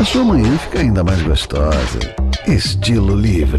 a sua manhã fica ainda mais gostosa. Estilo Livre.